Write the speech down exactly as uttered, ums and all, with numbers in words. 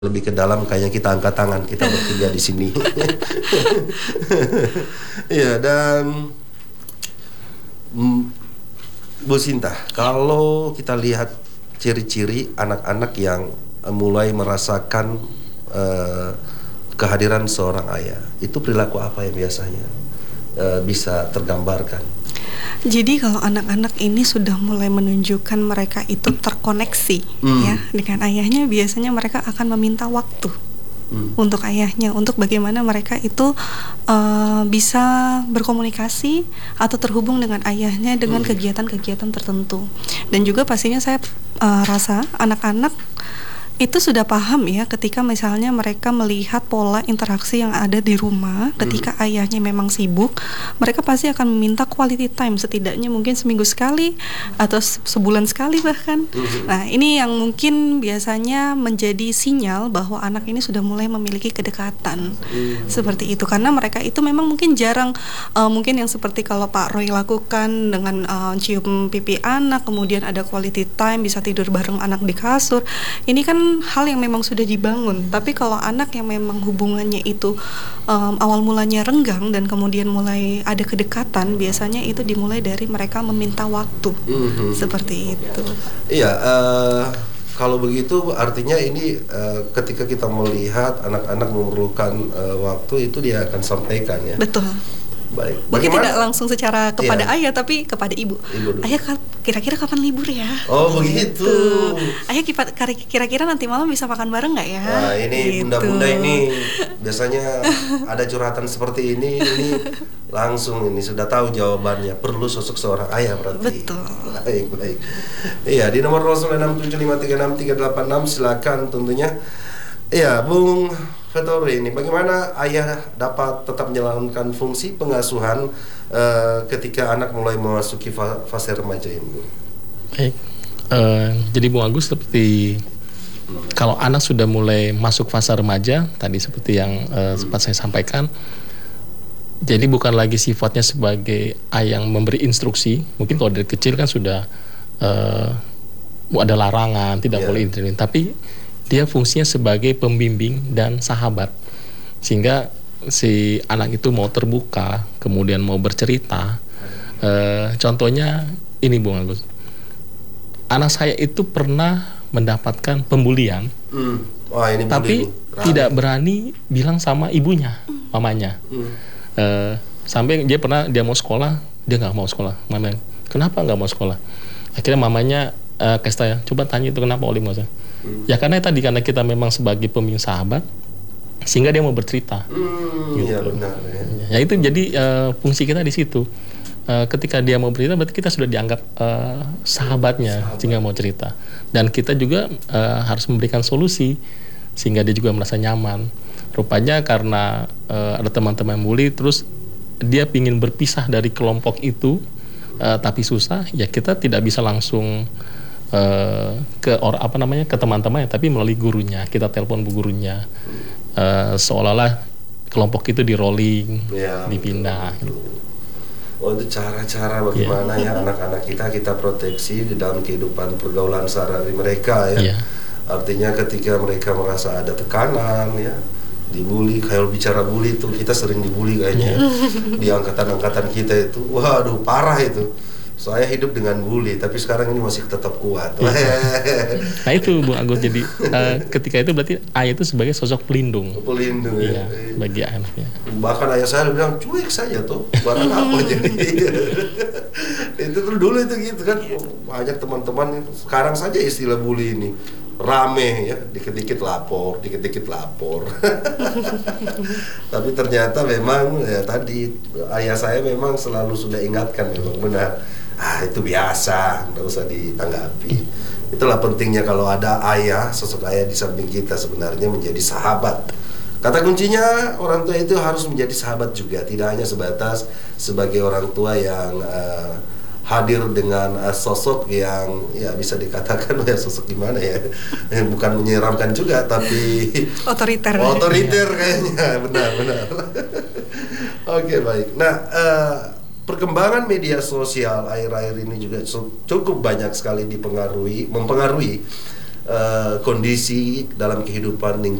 lebih ke dalam, kayaknya kita angkat tangan, kita bertiga di sini. Ya, dan mm, Bu Sinta, kalau kita lihat ciri-ciri anak-anak yang uh, mulai merasakan uh, kehadiran seorang ayah, itu perilaku apa yang biasanya uh, bisa tergambarkan? Jadi kalau anak-anak ini sudah mulai menunjukkan mereka itu terkoneksi hmm. ya dengan ayahnya, biasanya mereka akan meminta waktu hmm. untuk ayahnya, untuk bagaimana mereka itu uh, bisa berkomunikasi atau terhubung dengan ayahnya dengan hmm. kegiatan-kegiatan tertentu. Dan juga pastinya saya uh, rasa anak-anak itu sudah paham ya, ketika misalnya mereka melihat pola interaksi yang ada di rumah ketika hmm. ayahnya memang sibuk, mereka pasti akan meminta quality time, setidaknya mungkin seminggu sekali atau sebulan sekali bahkan. hmm. Nah, ini yang mungkin biasanya menjadi sinyal bahwa anak ini sudah mulai memiliki kedekatan hmm. seperti itu, karena mereka itu memang mungkin jarang uh, mungkin yang seperti kalau Pak Roy lakukan dengan uh, cium pipi anak, kemudian ada quality time, bisa tidur bareng anak di kasur. Ini kan hal yang memang sudah dibangun. Tapi kalau anak yang memang hubungannya itu um, awal mulanya renggang dan kemudian mulai ada kedekatan, biasanya itu dimulai dari mereka meminta waktu. Mm-hmm. Seperti itu. Iya, uh, kalau begitu artinya ini uh, ketika kita melihat anak-anak memerlukan uh, waktu, itu dia akan sampaikan ya. Betul. Baik. Mungkin tidak langsung secara kepada iya. ayah, tapi kepada ibu. ibu ayah, kira-kira kapan libur ya? Oh begitu. Gitu. Ayah, kira-kira nanti malam bisa makan bareng nggak ya? Nah ini gitu. Bunda-bunda ini biasanya ada curhatan seperti ini, ini langsung ini sudah tahu jawabannya. Perlu sosok seorang ayah berarti. Betul. Baik, baik. Iya, di nomor nol sembilan enam tujuh lima tiga enam tiga delapan enam silakan tentunya. Iya, Bung Vettori, ini bagaimana ayah dapat tetap menjalankan fungsi pengasuhan uh, ketika anak mulai memasuki fa- fase remaja ini? Baik, uh, jadi Bung Agus, seperti hmm. kalau anak sudah mulai masuk fase remaja, tadi seperti yang uh, hmm. sempat saya sampaikan, jadi bukan lagi sifatnya sebagai ayah yang memberi instruksi. Mungkin kalau dari kecil kan sudah uh, ada larangan, tidak yeah. boleh intervene, tapi dia fungsinya sebagai pembimbing dan sahabat, sehingga si anak itu mau terbuka, kemudian mau bercerita. E, contohnya ini Bung Agus, anak saya itu pernah mendapatkan pembulian, hmm. Wah, ini tapi tidak berani bilang sama ibunya, mamanya. hmm. e, Sampai dia pernah dia mau sekolah, dia nggak mau sekolah. Mamanya, kenapa nggak mau sekolah? Akhirnya mamanya e, kasih tanya, coba tanya itu kenapa Oli mau sekolah. Hmm. Ya karena tadi, karena kita memang sebagai pembimbing sahabat, sehingga dia mau bercerita. Hmm, gitu. Ya benar. Ya, ya itu jadi uh, fungsi kita di situ. Uh, ketika dia mau bercerita, berarti kita sudah dianggap uh, sahabatnya, Sahabat. sehingga mau cerita. Dan kita juga uh, harus memberikan solusi, sehingga dia juga merasa nyaman. Rupanya karena uh, ada teman-teman bully, terus dia ingin berpisah dari kelompok itu, uh, tapi susah. Ya kita tidak bisa langsung Uh, ke or apa namanya ke teman-teman, tapi melalui gurunya, kita telepon bu gurunya, uh, seolah-olah kelompok itu di rolling, ya, dipindah. Betul, betul. Oh, itu cara-cara bagaimana yeah. ya anak-anak kita kita proteksi di dalam kehidupan pergaulan sehari-hari mereka ya. Yeah. Artinya ketika mereka merasa ada tekanan ya, dibully, kalau bicara bully itu kita sering dibully kayaknya yeah. di angkatan-angkatan kita itu, waduh parah itu. Saya hidup dengan bully, tapi sekarang ini masih tetap kuat. Nah itu Bu Agus, jadi uh, ketika itu berarti ayah itu sebagai sosok pelindung. Pelindung ya. Iya, bagi anaknya. Bahkan ayah saya bilang, cuek saja tuh, barang apa jadi. Itu tuh dulu itu gitu kan, banyak teman-teman, sekarang saja istilah bully ini rame ya, dikit-dikit lapor, dikit-dikit lapor. Tapi ternyata memang ya tadi ayah saya memang selalu sudah ingatkan, memang benar. Ah itu biasa, nggak usah ditanggapi. Itulah pentingnya kalau ada ayah, sosok ayah di samping kita sebenarnya menjadi sahabat. Kata kuncinya orang tua itu harus menjadi sahabat juga, tidak hanya sebatas sebagai orang tua yang uh, hadir dengan uh, sosok yang ya bisa dikatakan ya sosok gimana ya, bukan menyeramkan juga tapi otoriter. Otoriter kayaknya, benar-benar. Oke, baik. Nah. Uh, Perkembangan media sosial akhir-akhir ini juga cukup banyak sekali dipengaruhi, mempengaruhi uh, kondisi dalam kehidupan